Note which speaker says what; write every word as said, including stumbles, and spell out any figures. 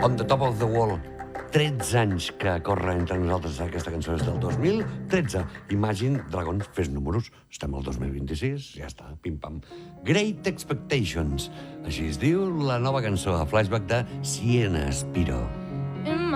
Speaker 1: On the Top of the Wall. tretze anys que corre entre nosaltres. Aquesta cançó és del dos mil tretze. Imagine Dragons, fes números. Estem al dos mil vint-i-sis, ja està, pim-pam. Great Expectations. Així es diu la nova cançó a Flashback de Siena Spiro.